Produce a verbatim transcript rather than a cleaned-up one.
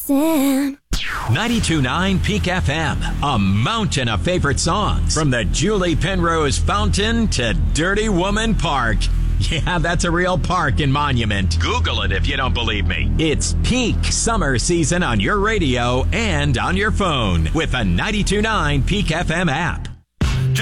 dancing. ninety-two point nine Peak F M, a mountain of favorite songs. From the Julie Penrose Fountain to Dirty Woman Park. Yeah, that's a real park in Monument. Google it if you don't believe me. It's peak summer season on your radio and on your phone with a ninety-two point nine Peak F M app.